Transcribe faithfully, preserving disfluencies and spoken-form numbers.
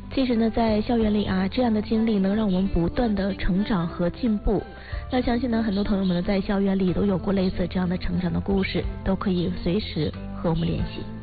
其实呢，在校园里啊，这样的经历能让我们不断的成长和进步。那相信呢，很多朋友们呢，在校园里都有过类似这样的成长的故事，都可以随时和我们联系。